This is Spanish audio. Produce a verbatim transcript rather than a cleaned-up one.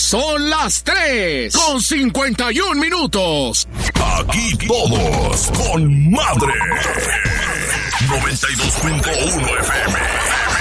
Son las tres con cincuenta y un minutos. Aquí todos con madre. noventa y dos punto uno F M.